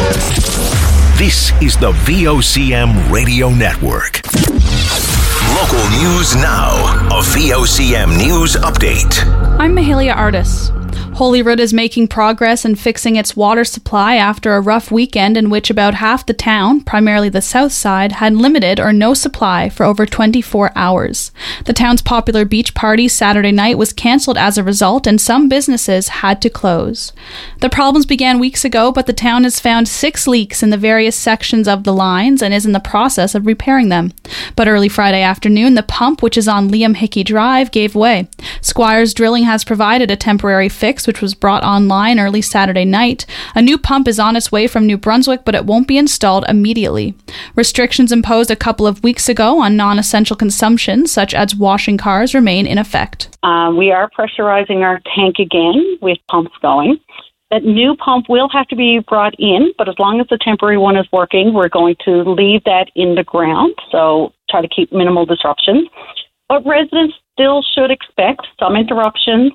This is the VOCM Radio Network. Local news now. A VOCM news update. I'm Mahalia Artis. Holyrood is making progress in fixing its water supply after a rough weekend in which about half the town, primarily the south side, had limited or no supply for over 24 hours. The town's popular beach party Saturday night was cancelled as a result, and some businesses had to close. The problems began weeks ago, but the town has found 6 leaks in the various sections of the lines and is in the process of repairing them. But early Friday afternoon, the pump, which is on Liam Hickey Drive, gave way. Squires Drilling has provided a temporary fix, which was brought online early Saturday night. A new pump is on its way from New Brunswick, but it won't be installed immediately. Restrictions imposed a couple of weeks ago on non-essential consumption, such as washing cars, remain in effect. We are pressurizing our tank again with pumps going. That new pump will have to be brought in, but as long as the temporary one is working, we're going to leave that in the ground, so try to keep minimal disruption. But residents still should expect some interruptions,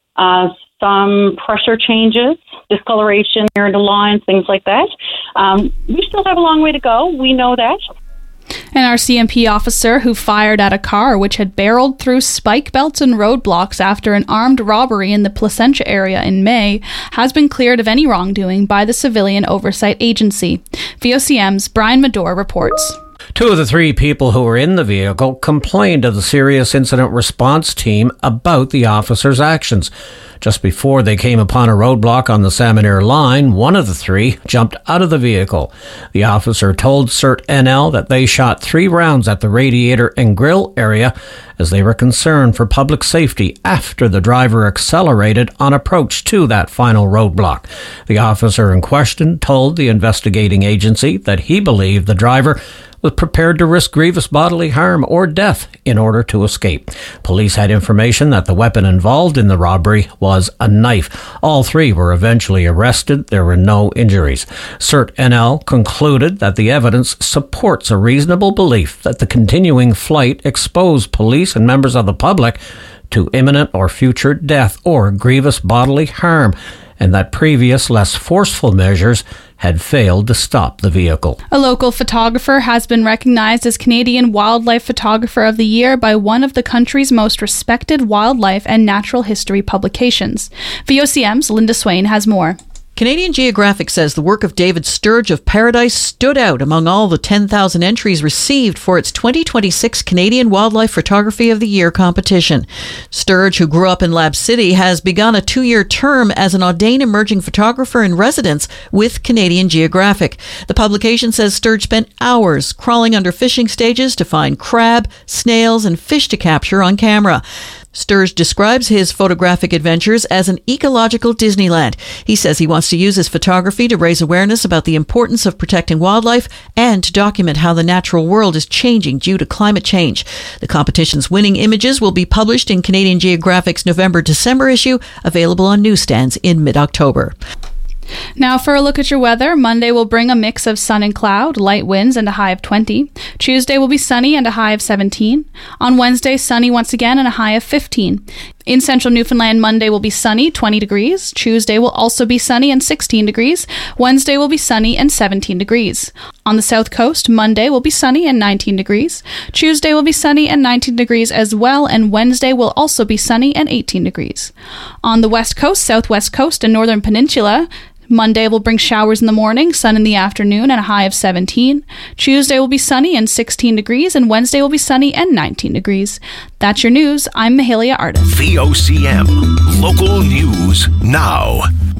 some pressure changes, discoloration near the lines, things like that. We still have a long way to go. We know that. An RCMP officer who fired at a car which had barreled through spike belts and roadblocks after an armed robbery in the Placentia area in May has been cleared of any wrongdoing by the Civilian Oversight Agency. VOCM's Brian Medore reports. 2 of the 3 people who were in the vehicle complained to the Serious Incident Response Team about the officer's actions. Just before they came upon a roadblock on the Salmoneer line, one of the 3 jumped out of the vehicle. The officer told CERT NL that they shot 3 rounds at the radiator and grill area as they were concerned for public safety after the driver accelerated on approach to that final roadblock. The officer in question told the investigating agency that he believed the driver was prepared to risk grievous bodily harm or death in order to escape. Police had information that the weapon involved in the robbery was a knife. All 3 were eventually arrested. There were no injuries. CERT NL concluded that the evidence supports a reasonable belief that the continuing flight exposed police and members of the public to imminent or future death or grievous bodily harm, and that previous, less forceful measures had failed to stop the vehicle. A local photographer has been recognized as Canadian Wildlife Photographer of the Year by one of the country's most respected wildlife and natural history publications. VOCM's Linda Swain has more. Canadian Geographic says the work of David Sturge of Paradise stood out among all the 10,000 entries received for its 2026 Canadian Wildlife Photography of the Year competition. Sturge, who grew up in Lab City, has begun a 2-year term as an Audain Emerging Photographer in Residence with Canadian Geographic. The publication says Sturge spent hours crawling under fishing stages to find crab, snails, and fish to capture on camera. Sturge describes his photographic adventures as an ecological Disneyland. He says he wants to use his photography to raise awareness about the importance of protecting wildlife and to document how the natural world is changing due to climate change. The competition's winning images will be published in Canadian Geographic's November-December issue, available on newsstands in mid-October. Now for a look at your weather. Monday will bring a mix of sun and cloud, light winds and a high of 20. Tuesday will be sunny and a high of 17. On Wednesday, sunny once again and a high of 15. In central Newfoundland, Monday will be sunny, 20 degrees. Tuesday will also be sunny and 16 degrees. Wednesday will be sunny and 17 degrees. On the south coast, Monday will be sunny and 19 degrees. Tuesday will be sunny and 19 degrees as well, and Wednesday will also be sunny and 18 degrees. On the west coast, southwest coast, and northern peninsula, Monday will bring showers in the morning, sun in the afternoon, and a high of 17. Tuesday will be sunny and 16 degrees, and Wednesday will be sunny and 19 degrees. That's your news. I'm Mahalia Artis. VOCM. Local news now.